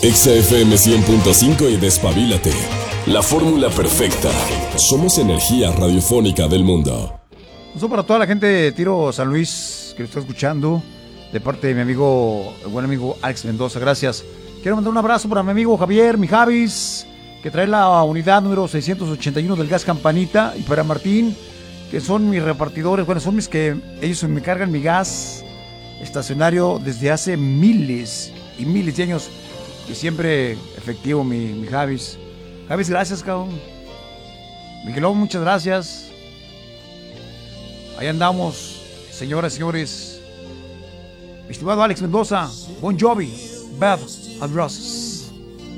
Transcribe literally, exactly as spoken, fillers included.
Exa F M cien punto cinco y despabilate. La fórmula perfecta. Somos energía radiofónica del mundo. Un saludo para toda la gente de Tiro San Luis que lo está escuchando, de parte de mi amigo, el buen amigo Alex Mendoza, gracias. Quiero mandar un abrazo para mi amigo Javier, mi Javis, que trae la unidad número seiscientos ochenta y uno del gas Campanita, y para Martín, que son mis repartidores, bueno, son mis que ellos me cargan mi gas estacionario desde hace miles y miles de años, y siempre efectivo mi, mi Javis. Javis, gracias, cabrón. Miguelón, muchas gracias. Ahí andamos, señoras y señores. Mi estimado Alex Mendoza, Bon Jovi, Bad Address.